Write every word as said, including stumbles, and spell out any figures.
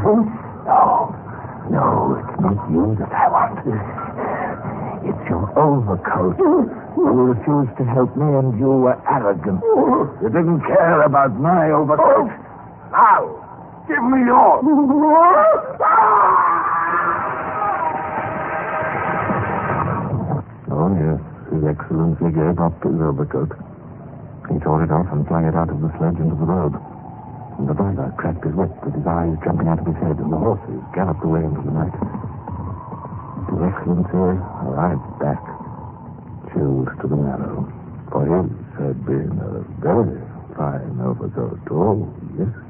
No, no, it's not you that I want. It's your overcoat. You refused to help me, and you were arrogant. You didn't care about my overcoat. Now, give me yours. Oh, yes, His Excellency gave up his overcoat. He tore it off and flung it out of the sledge into the road. And the driver cracked his whip with his eyes jumping out of his head, and the horses galloped away into the night. His Excellency arrived back, chilled to the marrow, for his had been a very fine overcoat. Oh, yes.